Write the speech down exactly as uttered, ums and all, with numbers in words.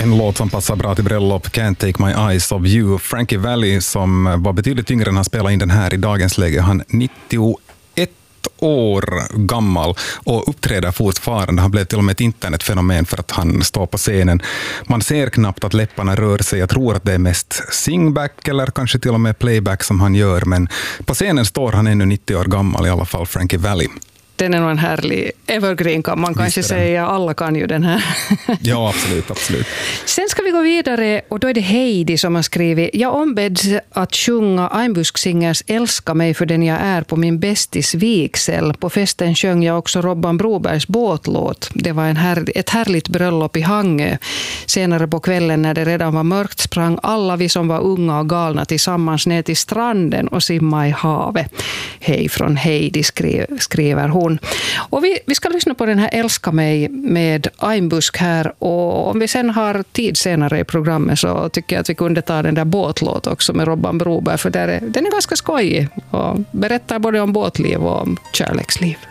En låt som passar bra till bröllop, Can't Take My Eyes Off You. Frankie Valli, som var betydligt yngre när han spelade in den här i dagens läge, han nittioett år gammal och uppträder fortfarande. Han blev till och med ett internetfenomen för att han står på scenen. Man ser knappt att läpparna rör sig. Jag tror att det är mest singback eller kanske till och med playback som han gör, men på scenen står han ännu nittio år gammal i alla fall, Frankie Valli. Den är nog en härlig evergreen, kan man kanske säga. Alla kan ju den här. Ja, absolut, absolut. Sen ska vi gå vidare och då är det Heidi som har skrivit: jag ombeds att sjunga Einbusk-singers Älska mig för den jag är på min bästis vigsel. På festen sjöng jag också Robban Brobergs båtlåt. Det var en här, ett härligt bröllop i Hangö. Senare på kvällen när det redan var mörkt sprang alla vi som var unga och galna tillsammans ner till stranden och simma i havet. Hej från Heidi, skriver, skriver hon. Och vi, vi ska lyssna på den här Älska mig med Einbusk här, och om vi sen har tid senare i programmet så tycker jag att vi kunde ta den där båtlåt också med Robban Broberg, för där är, den är ganska skojig och berättar både om båtliv och om kärleksliv.